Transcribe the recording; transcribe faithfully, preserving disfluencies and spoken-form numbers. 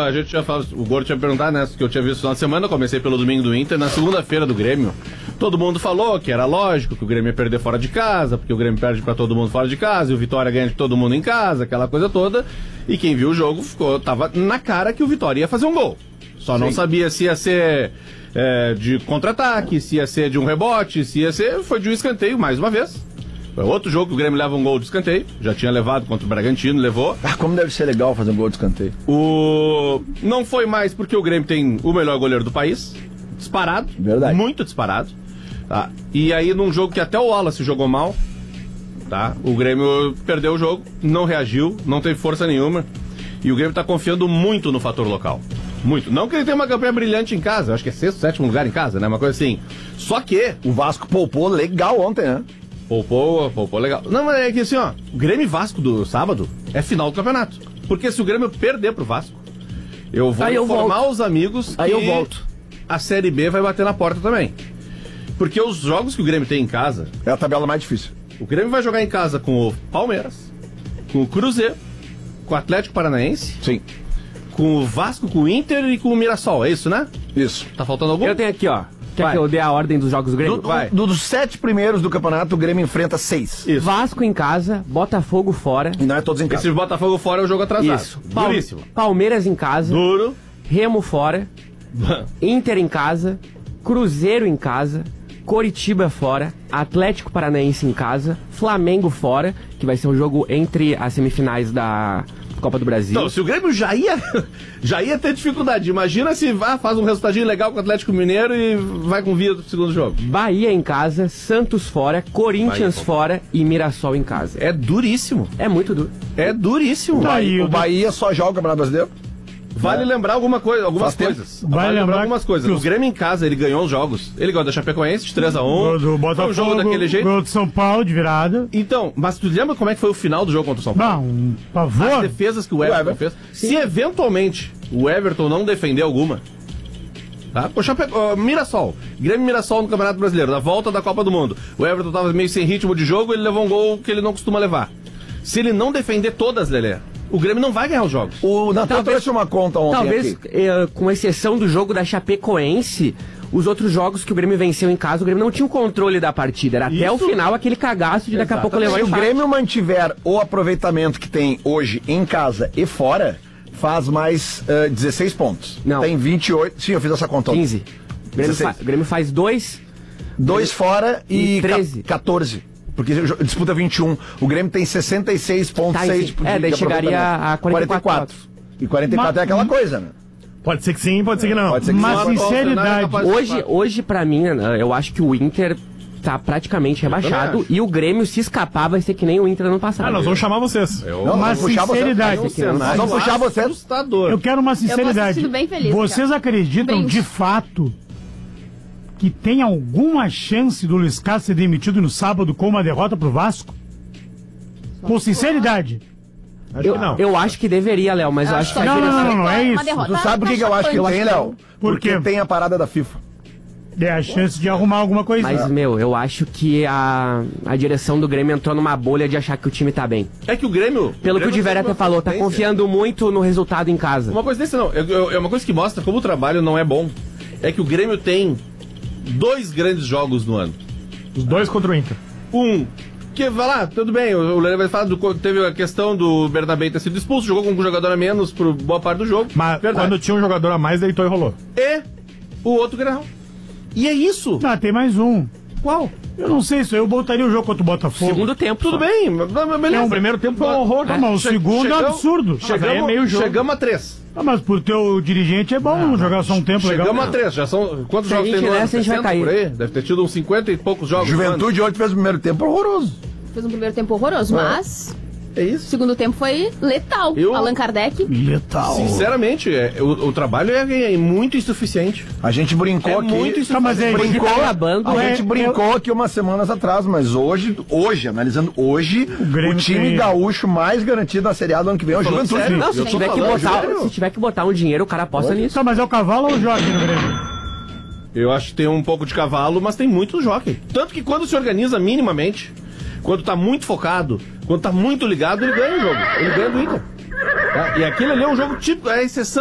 a gente tinha falado, o Gordo tinha perguntado, né, que eu tinha visto na semana, eu comecei pelo domingo do Inter, na segunda-feira do Grêmio, todo mundo falou que era lógico que o Grêmio ia perder fora de casa, porque o Grêmio perde pra todo mundo fora de casa, e o Vitória ganha de todo mundo em casa, aquela coisa toda, e quem viu o jogo ficou, tava na cara que o Vitória ia fazer um gol. Só não Sim. sabia se ia ser é, de contra-ataque, se ia ser de um rebote, se ia ser, foi de um escanteio mais uma vez. Foi outro jogo que o Grêmio leva um gol de escanteio. Já tinha levado contra o Bragantino, levou. Ah, como deve ser legal fazer um gol de escanteio. O... Não foi mais porque o Grêmio tem o melhor goleiro do país. Disparado. Verdade. Muito disparado. Tá? E aí, num jogo que até o Wallace jogou mal, tá? O Grêmio perdeu o jogo, não reagiu, não teve força nenhuma. E o Grêmio tá confiando muito no fator local. Muito. Não que ele tenha uma campanha brilhante em casa. Acho que é sexto, sétimo lugar em casa, né? Uma coisa assim. Só que... O Vasco poupou legal ontem, né? Poupou, poupou legal. Não, mas é que assim, ó, o Grêmio e Vasco do sábado é final do campeonato. Porque se o Grêmio perder pro Vasco, eu vou Aí eu informar volto. os amigos Aí que eu volto. a Série B vai bater na porta também. Porque os jogos que o Grêmio tem em casa... É a tabela mais difícil. O Grêmio vai jogar em casa com o Palmeiras, com o Cruzeiro, com o Atlético Paranaense, Sim. com o Vasco, com o Inter e com o Mirassol, é isso, né? Isso. Tá faltando algum? Eu tenho aqui, ó. Quer Vai. que eu dê a ordem dos jogos do Grêmio? Do- vai. Do- dos sete primeiros do campeonato, o Grêmio enfrenta seis. Isso. Vasco em casa, Botafogo fora. E não é todos em casa. Esse Botafogo fora é o jogo atrasado. Isso. Pal- Duríssimo. Palmeiras em casa. Duro. Remo fora. Inter em casa. Cruzeiro em casa. Coritiba fora. Atlético Paranaense em casa. Flamengo fora, que vai ser um jogo entre as semifinais da Copa do Brasil. Então, se o Grêmio já ia, já ia ter dificuldade, imagina se vá, faz um resultadinho legal com o Atlético Mineiro e vai com vida pro segundo jogo. Bahia em casa, Santos fora, Corinthians Bahia. fora e Mirassol em casa. É duríssimo. É muito duro. É duríssimo. O Bahia, Aí, o Bahia só joga o Campeonato Brasileiro. Vale lembrar alguma coisa, algumas Faz tempo. coisas. Vale Vale lembrar lembrar algumas coisas. que O os- Grêmio em casa, ele ganhou os jogos. Ele ganhou da Chapecoense de três a um. Gol do Foi um Botafogo, jogo daquele jeito. gol do São Paulo de virada. Então, mas tu lembra como é que foi o final do jogo contra o São Paulo? Não, um As pavor. defesas que o Everton, Everton. fez. Se eventualmente o Everton não defender alguma, tá? O Chape... ó, Mirassol, Grêmio e Mirassol no Campeonato Brasileiro, na volta da Copa do Mundo. O Everton tava meio sem ritmo de jogo, ele levou um gol que ele não costuma levar. Se ele não defender todas, Lelé, o Grêmio não vai ganhar os jogos. O Natan Talvez- trouxe uma conta ontem Talvez, aqui. eh, com exceção do jogo da Chapecoense, os outros jogos que o Grêmio venceu em casa, o Grêmio não tinha o controle da partida. Era até o Isso. final aquele cagaço de daqui a pouco levar Se o empate. Grêmio mantiver o aproveitamento que tem hoje em casa e fora, faz mais eh, dezesseis pontos. Não. Tem vinte e oito. Sim, eu fiz essa conta ontem. quinze. O Grêmio, dezesseis. fa- o Grêmio faz dois. Dois fora e, E treze. ca- quatorze. Porque jo- disputa vinte e um. O Grêmio tem sessenta e seis vírgula Tá, seis enfim. É, daí chegaria a quarenta e quatro. E quarenta e quatro Mas- é aquela coisa, né? Pode ser que sim, pode ser que não. Pode ser que Mas sim. sinceridade. Hoje, hoje para mim, né, eu acho que o Inter tá praticamente rebaixado acho. e o Grêmio, se escapar, vai ser que nem o Inter ano passado. Ah, nós vamos chamar vocês. Eu... Não, Mas vamos puxar você. sinceridade. É um cenário Nós vamos puxar você. assustador. Eu quero uma Eu tô sinceridade. assistindo bem feliz, Vocês cara. acreditam Bem- de fato que tem alguma chance do Luiz Castro ser demitido no sábado com uma derrota pro Vasco? Com sinceridade. Acho eu, que não. eu acho que deveria, Léo, mas eu acho que a Não, não, direção... não, não, é Uma isso. derrota. Tu sabe por que, que eu acho que Eu acho tem, que Léo? Por Porque quê? tem a parada da FIFA. É a chance de arrumar alguma coisa. Mas, meu, eu acho que a, a direção do Grêmio entrou numa bolha de achar que o time tá bem. É que o Grêmio... Pelo que o Grêmio Diveria tem até uma falou, tá coincidência. confiando muito no resultado em casa. Uma coisa não. É, é uma coisa que mostra como o trabalho não é bom. É que o Grêmio tem dois grandes jogos no ano. Os dois contra o Inter. Um, que vai lá, tudo bem, o Lelê vai falar, do, teve a questão do Bernabé ter sido expulso, jogou com um jogador a menos por boa parte do jogo. Mas Verdade. quando tinha um jogador a mais, deitou e rolou. E o outro Grenal. E é isso. Ah, tem mais um. Qual? Eu não sei se eu botaria o jogo contra o Botafogo. Segundo tempo. Tudo só. bem, mas- mas beleza. Não, o primeiro tempo foi um horror. É, Não, mas o che- segundo é um chegamos- absurdo. Chegamos, Mas aí é meio jogo. chegamos a três. Ah, mas pro teu dirigente é bom jogar só um tempo legal. Chegamos a três. Já são. Quantos Se a jogos gente tem no ano? nessa, a gente vai sessenta cair. por aí? Deve ter tido uns cinquenta e poucos jogos. no ano. Juventude hoje fez o primeiro tempo horroroso. Fez um primeiro tempo horroroso, mas É o isso. segundo tempo foi letal. Eu- Allan Kardec. Letal. Sinceramente, é, o, o trabalho é, é muito insuficiente. A gente brincou É aqui. muito Tá, mas é, brincou, tá acabando, a é- gente brincou aqui umas semanas atrás, mas hoje, hoje, analisando hoje, o, Grêmio time tem- gaúcho mais garantido na Série A do ano que vem é o Falando Juventude. sério? Não, Eu se tô tiver, que falando botar, sério. se tiver que botar um dinheiro, o cara aposta nisso. Tá, mas é o cavalo ou o jockey no Grêmio? Eu acho que tem um pouco de cavalo, mas tem muito jockey. Tanto que quando se organiza minimamente, quando tá muito focado, quando tá muito ligado, ele ganha o jogo. Ele ganha do Inter. Tá? E aquilo ali é um jogo tipo, é a exceção.